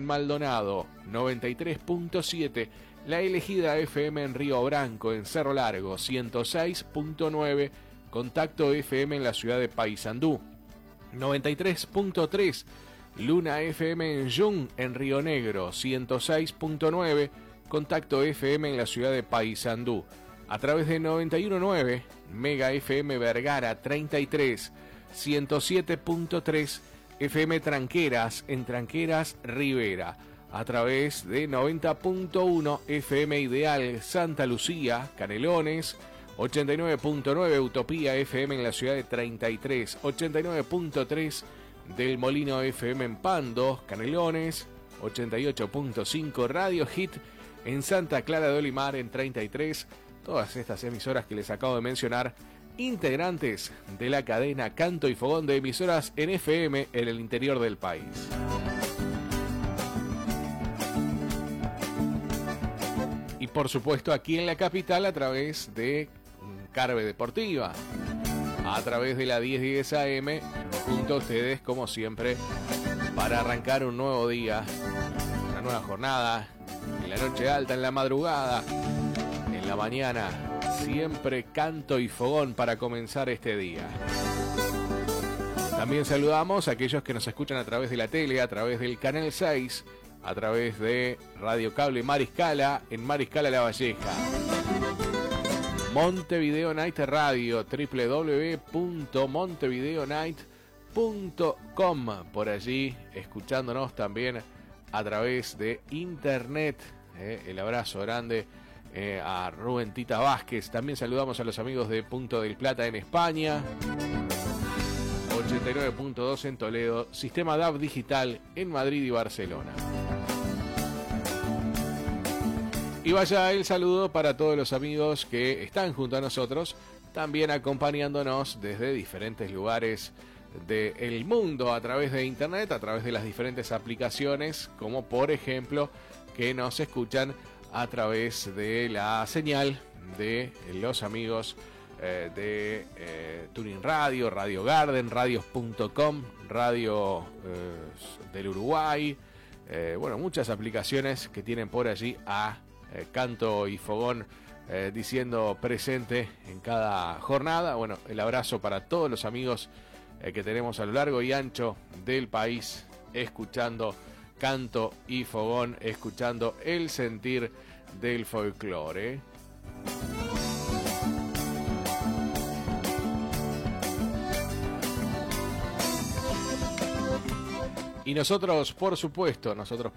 en Maldonado, 93.7, La Elegida FM en Río Branco, en Cerro Largo, 106.9, Contacto FM en la ciudad de Paysandú, 93.3, Luna FM en Jung, en Río Negro, 106.9, Contacto FM en la ciudad de Paysandú, a través de 91.9, Mega FM Vergara 33, 107.3, FM Tranqueras, en Tranqueras Rivera, a través de 90.1, FM Ideal Santa Lucía, Canelones, 89.9, Utopía FM en la ciudad de 33, 89.3, del Molino FM en Pando, Canelones, 88.5, Radio Hit en Santa Clara de Olimar en 33, todas estas emisoras que les acabo de mencionar, integrantes de la cadena Canto y Fogón de emisoras en FM en el interior del país. Y por supuesto aquí en la capital a través de Carve Deportiva, a través de la 1010 AM, junto a ustedes como siempre para arrancar un nuevo día, una nueva jornada, en la noche alta, en la madrugada, en la mañana, siempre Canto y Fogón para comenzar este día. También saludamos a aquellos que nos escuchan a través de la tele, a través del Canal 6, a través de Radio Cable Mariscala, en Mariscala La Valleja. Montevideo Night Radio, www.montevideonight.com, por allí escuchándonos también a través de internet. El abrazo grande a Rubén Tita Vázquez. También saludamos a los amigos de Punto del Plata en España, 89.2 en Toledo, Sistema DAB Digital en Madrid y Barcelona. Y vaya el saludo para todos los amigos que están junto a nosotros, también acompañándonos desde diferentes lugares del mundo a través de internet, a través de las diferentes aplicaciones, como por ejemplo que nos escuchan a través de la señal de los amigos de Tuning Radio, Radio Garden, radios.com, Radio del Uruguay, bueno, muchas aplicaciones que tienen por allí a Canto y Fogón diciendo presente en cada jornada. Bueno, el abrazo para todos los amigos que tenemos a lo largo y ancho del país, escuchando Canto y Fogón, escuchando el sentir del folclore. Y nosotros por supuesto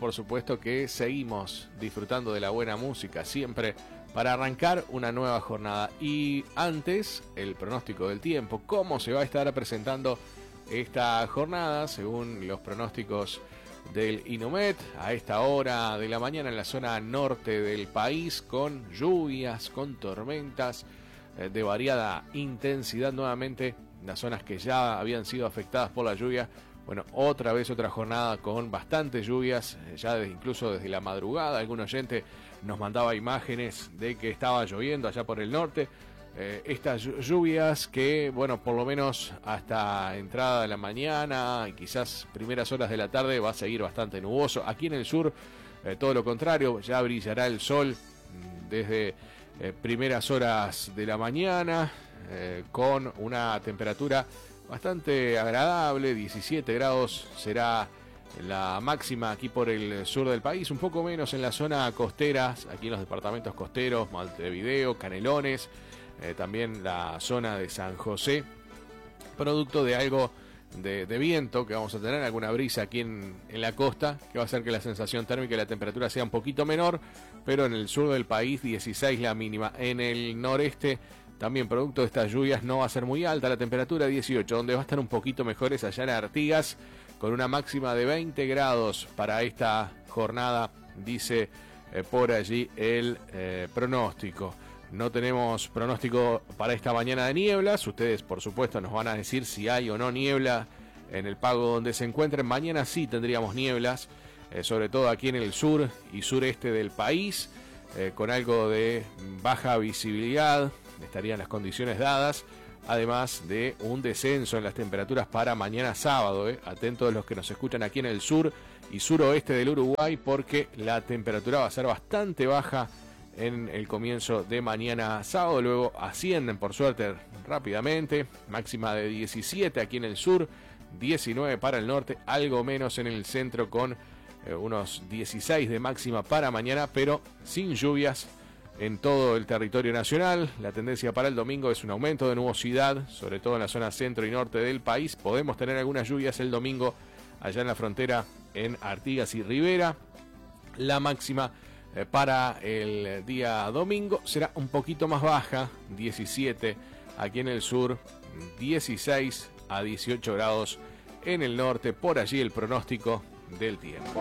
que seguimos disfrutando de la buena música siempre para arrancar una nueva jornada. Y antes, el pronóstico del tiempo, cómo se va a estar presentando esta jornada según los pronósticos del INUMED a esta hora de la mañana en la zona norte del país, con lluvias, con tormentas de variada intensidad nuevamente, las zonas que ya habían sido afectadas por la lluvia. Bueno, otra vez otra jornada con bastantes lluvias, ya incluso desde la madrugada. Algún oyente nos mandaba imágenes de que estaba lloviendo allá por el norte. Estas lluvias que, bueno, por lo menos hasta entrada de la mañana y quizás primeras horas de la tarde va a seguir bastante nuboso. Aquí en el sur, todo lo contrario, ya brillará el sol desde primeras horas de la mañana, con una temperatura bastante agradable, 17 grados será la máxima aquí por el sur del país, un poco menos en la zona costera, aquí en los departamentos costeros, Montevideo, Canelones, también la zona de San José, producto de algo de viento que vamos a tener, alguna brisa aquí en la costa, que va a hacer que la sensación térmica y la temperatura sea un poquito menor, pero en el sur del país 16 la mínima, en el noreste también producto de estas lluvias no va a ser muy alta la temperatura, 18, donde va a estar un poquito mejores allá en Artigas, con una máxima de 20 grados para esta jornada, dice por allí el pronóstico. No tenemos pronóstico para esta mañana de nieblas, ustedes por supuesto nos van a decir si hay o no niebla en el pago donde se encuentren. Mañana sí tendríamos nieblas, sobre todo aquí en el sur y sureste del país, con algo de baja visibilidad. Estarían las condiciones dadas, además de un descenso en las temperaturas para mañana sábado. Atentos los que nos escuchan aquí en el sur y suroeste del Uruguay, porque la temperatura va a ser bastante baja en el comienzo de mañana sábado. Luego ascienden por suerte rápidamente, máxima de 17 aquí en el sur, 19 para el norte, algo menos en el centro, con unos 16 de máxima para mañana, pero sin lluvias en todo el territorio nacional. La tendencia para el domingo es un aumento de nubosidad, sobre todo en la zona centro y norte del país. Podemos tener algunas lluvias el domingo allá en la frontera, en Artigas y Rivera. La máxima para el día domingo será un poquito más baja, 17 aquí en el sur, 16 a 18 grados en el norte. Por allí el pronóstico del tiempo.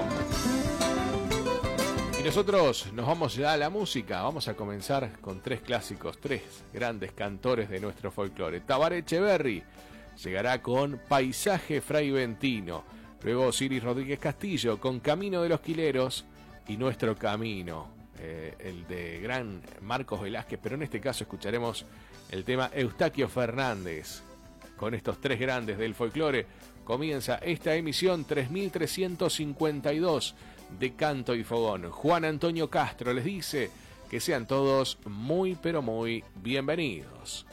Y nosotros nos vamos ya a la música. Vamos a comenzar con tres clásicos, tres grandes cantores de nuestro folclore. Tabaré Echeverri llegará con Paisaje Fraiventino. Luego Siris Rodríguez Castillo con Camino de los Quileros y Nuestro Camino, el de gran Marcos Velázquez, pero en este caso escucharemos el tema Eustaquio Fernández. Con estos tres grandes del folclore comienza esta emisión 3352 de Canto y Fogón. Juan Antonio Castro les dice que sean todos muy pero muy bienvenidos.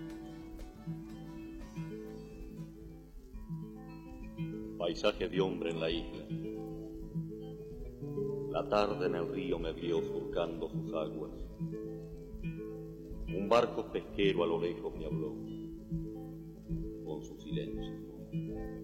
Paisaje de hombre en la isla. La tarde en el río me vio surcando sus aguas. Un barco pesquero a lo lejos me habló, con su silencio.